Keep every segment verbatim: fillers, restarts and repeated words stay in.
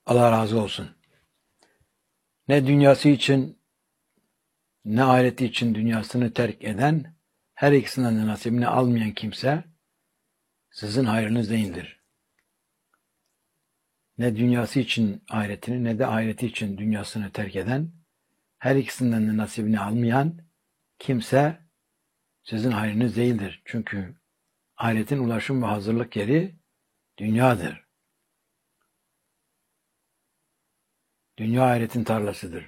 Allah razı olsun. Ne dünyası için ne ahireti için dünyasını terk eden, her ikisinden de nasibini almayan kimse sizin hayrınız değildir. Ne dünyası için ahiretini ne de ahireti için dünyasını terk eden, her ikisinden de nasibini almayan kimse sizin hayrınız değildir. Çünkü ahiretin ulaşım ve hazırlık yeri dünyadır. Dünya ahiretin tarlasıdır.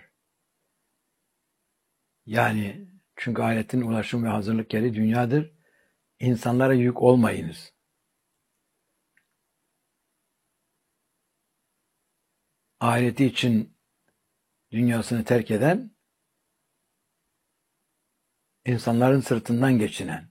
Yani çünkü ahiretin ulaşım ve hazırlık yeri dünyadır. İnsanlara yük olmayınız. Ahireti için dünyasını terk eden, insanların sırtından geçinen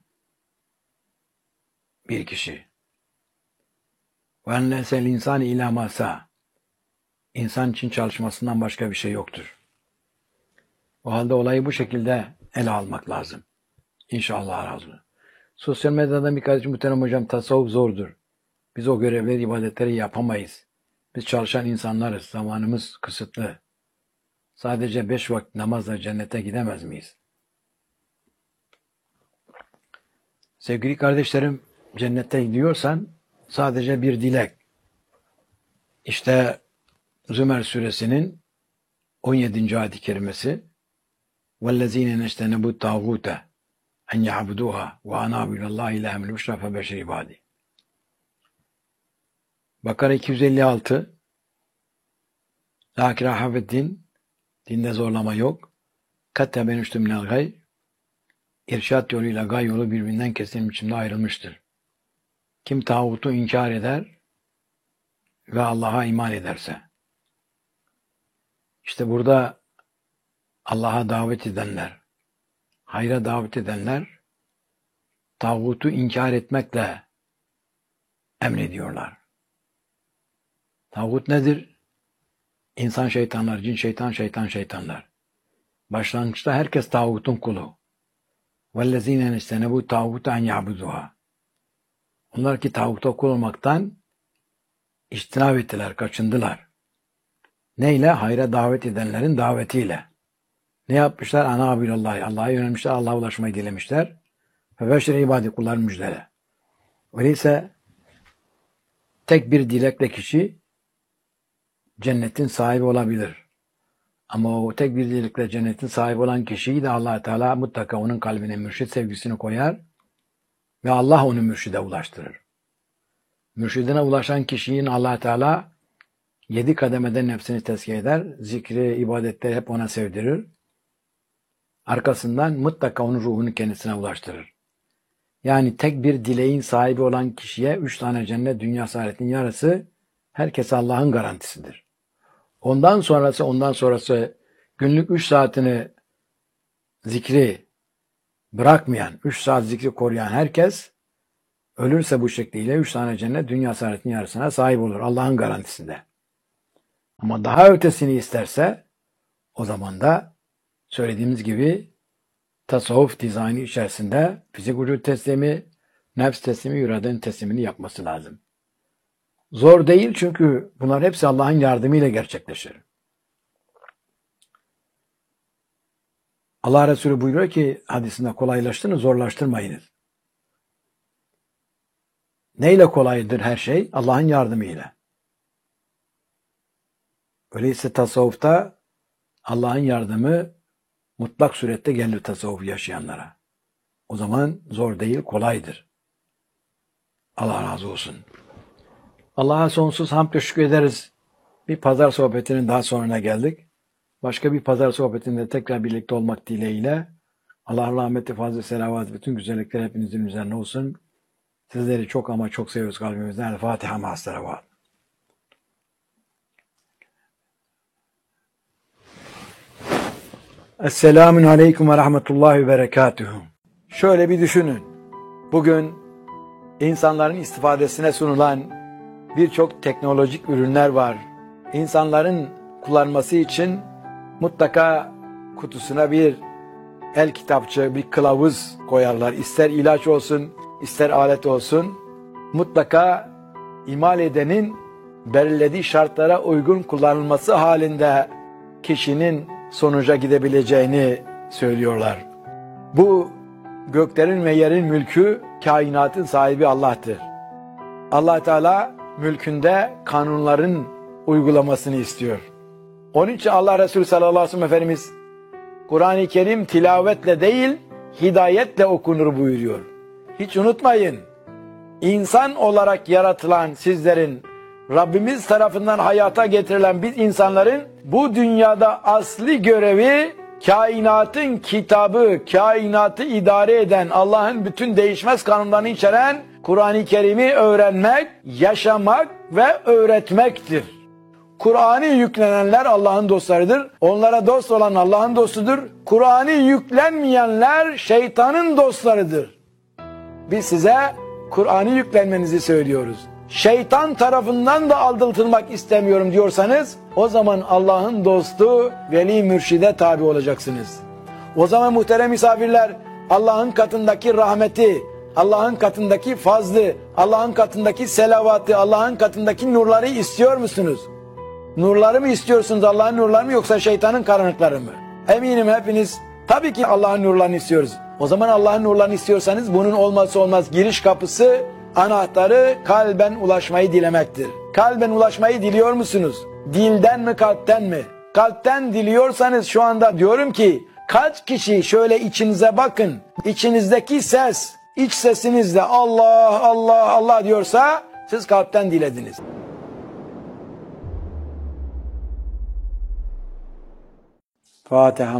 bir kişi. وَاَنْ لَسَ الْاِنْسَانِ اِلَى مَاسَى İnsan için çalışmasından başka bir şey yoktur. O halde olayı bu şekilde ele almak lazım. İnşallah razı olsun. Sosyal medyadan bir kardeşim, muhterem hocam, tasavvuf zordur. Biz o görevleri, ibadetleri yapamayız. Biz çalışan insanlarız. Zamanımız kısıtlı. Sadece beş vakit namazla cennete gidemez miyiz? Sevgili kardeşlerim, cennete gidiyorsan sadece bir dilek. İşte Zümer suresinin on yedinci ayet-i kerimesi وَالَّذ۪ينَ نَجْتَنَبُوا الطَّاغُوتَ اَنْ يَعْبُدُوهَا وَاَنَابُوا اِلَى اللّٰهِ اِلَٰهَ الْمُشْرَفَ بَشِرِ عِبَادِهِ Bakara iki yüz elli altı La ikrahe fid-din, dinde zorlama yok. Kat tebeyyene minel gay, irşat yoluyla gay yolu birbirinden kesilmiş biçimde ayrılmıştır. Kim tağutu inkar eder ve Allah'a iman ederse. İşte burada Allah'a davet edenler, hayra davet edenler, tağutu inkar etmekle emrediyorlar. Tağut nedir? İnsan şeytanlar, cin şeytan, şeytan şeytanlar. Başlangıçta herkes tağutun kulu. وَالَّذ۪ينَ نَجْتَنَبُوا تَعْوُتَ اَنْ يَعْبُدُوهَا Onlar ki tağuta kul olmaktan içtinab ettiler, kaçındılar. Neyle? Hayra davet edenlerin davetiyle. Ne yapmışlar? Ana abilallah. Allah'a yönelmişler, Allah'a ulaşmaya dilemişler. Ve beşre ibadi kullar müjdele. Öyleyse tek bir dilekle kişi cennetin sahibi olabilir. Ama o tek bir dilekle cennetin sahibi olan kişiyi de Allah Teala mutlaka onun kalbine mürşid sevgisini koyar ve Allah onu mürşide ulaştırır. Mürşidine ulaşan kişinin Allah Teala yedi kademeden nefsini tezkiye eder, zikri, ibadetleri hep ona sevdirir. Arkasından mutlaka onun ruhunu kendisine ulaştırır. Yani tek bir dileğin sahibi olan kişiye üç tane cennet, dünya saadetin yarısı herkese Allah'ın garantisidir. Ondan sonrası, ondan sonrası günlük üç saatini zikri bırakmayan, üç saat zikri koruyan herkes ölürse bu şekliyle üç tane cennet, dünya saadetin yarısına sahip olur. Allah'ın garantisinde. Ama daha ötesini isterse o zaman da söylediğimiz gibi tasavvuf dizaynı içerisinde fizik vücut teslimi, nefs teslimi, iradenin teslimini yapması lazım. Zor değil çünkü bunlar hepsi Allah'ın yardımıyla gerçekleşir. Allah Resulü buyuruyor ki hadisinde kolaylaştırın, zorlaştırmayınız. Neyle kolaydır her şey? Allah'ın yardımıyla. Öyleyse tasavvufta Allah'ın yardımı mutlak surette gelir tasavvuf yaşayanlara. O zaman zor değil, kolaydır. Allah razı olsun. Allah'a sonsuz hamd ve şükür ederiz. Bir pazar sohbetinin daha sonuna geldik. Başka bir pazar sohbetinde tekrar birlikte olmak dileğiyle Allah'ın rahmeti, fazla selavat, bütün güzellikler hepinizin üzerine olsun. Sizleri çok ama çok seviyoruz kalbimizden. El Fatiha ma'as selavat. Esselamun aleyküm ve rahmetullahi ve berekatuhu. Şöyle bir düşünün. Bugün insanların istifadesine sunulan birçok teknolojik ürünler var. İnsanların kullanması için mutlaka kutusuna bir el kitapçığı, bir kılavuz koyarlar. İster ilaç olsun, ister alet olsun. Mutlaka imal edenin belirlediği şartlara uygun kullanılması halinde kişinin sonuca gidebileceğini söylüyorlar. Bu göklerin ve yerin mülkü, kainatın sahibi Allah'tır. Allah Teala mülkünde kanunların uygulamasını istiyor. Onun için Allah Resulü sallallahu aleyhi ve sellem Efendimiz Kur'an-ı Kerim tilavetle değil, hidayetle okunur buyuruyor. Hiç unutmayın, insan olarak yaratılan sizlerin, Rabbimiz tarafından hayata getirilen biz insanların bu dünyada asli görevi kainatın kitabı, kainatı idare eden, Allah'ın bütün değişmez kanunlarını içeren Kur'an-ı Kerim'i öğrenmek, yaşamak ve öğretmektir. Kur'an'ı yüklenenler Allah'ın dostlarıdır. Onlara dost olan Allah'ın dostudur. Kur'an'ı yüklenmeyenler şeytanın dostlarıdır. Biz size Kur'an'ı yüklenmenizi söylüyoruz. Şeytan tarafından da aldatılmak istemiyorum diyorsanız, o zaman Allah'ın dostu veli mürşide tabi olacaksınız. O zaman muhterem misafirler, Allah'ın katındaki rahmeti, Allah'ın katındaki fazlı, Allah'ın katındaki selavatı, Allah'ın katındaki nurları istiyor musunuz? Nurları mı istiyorsunuz, Allah'ın nurları mı, yoksa şeytanın karanlıkları mı? Eminim hepiniz tabii ki Allah'ın nurlarını istiyoruz. O zaman Allah'ın nurlarını istiyorsanız bunun olmazsa olmaz giriş kapısı, anahtarı kalben ulaşmayı dilemektir. Kalben ulaşmayı diliyor musunuz? Dilden mi, kalpten mi? Kalpten diliyorsanız şu anda diyorum ki, kaç kişi şöyle içinize bakın, içinizdeki ses, iç sesinizle Allah Allah Allah diyorsa siz kalpten dilediniz. Fatiha.